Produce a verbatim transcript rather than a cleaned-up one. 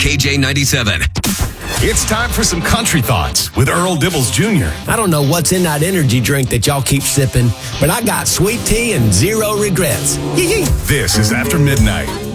K J ninety-seven. It's time for some country thoughts with Earl Dibbles Junior I don't know what's in that energy drink that y'all keep sipping, but I got sweet tea and zero regrets. Yee-yee. This is After Midnight.